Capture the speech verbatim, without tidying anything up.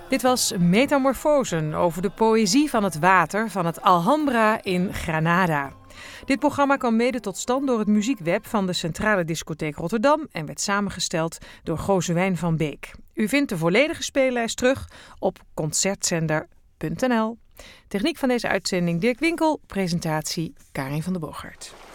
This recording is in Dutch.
Dit was Metamorfosen over de poëzie van het water van het Alhambra in Granada. Dit programma kwam mede tot stand door het muziekweb van de Centrale Discotheek Rotterdam en werd samengesteld door Gozewijn van Beek. U vindt de volledige speellijst terug op concertzender punt n l. Techniek van deze uitzending Dirk Winkel, presentatie Karin van der Boogaard.